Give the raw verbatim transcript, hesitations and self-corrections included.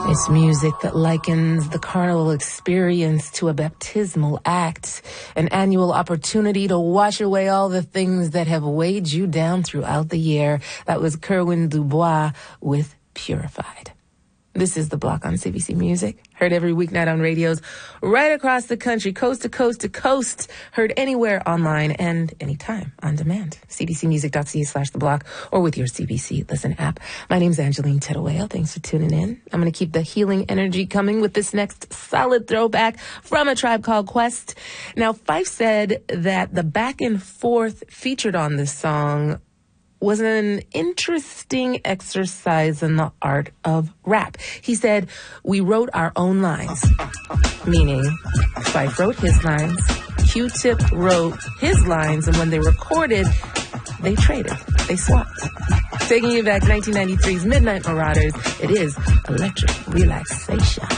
It's music that likens the carnival experience to a baptismal act, an annual opportunity to wash away all the things that have weighed you down throughout the year. That was Kerwin Dubois with Purified. This is The Block on C B C Music, heard every weeknight on radios right across the country, coast to coast to coast, heard anywhere online and anytime on demand. cbcmusic.ca slash The Block or with your C B C Listen app. My name's Angeline Tettawale. Thanks for tuning in. I'm going to keep the healing energy coming with this next solid throwback from A Tribe Called Quest. Now, Phife said that the back and forth featured on this song was an interesting exercise in the art of rap. He said, we wrote our own lines, meaning Phife wrote his lines, Q-Tip wrote his lines, and when they recorded, they traded, they swapped. Taking you back nineteen ninety-three's Midnight Marauders, it is Electric Relaxation.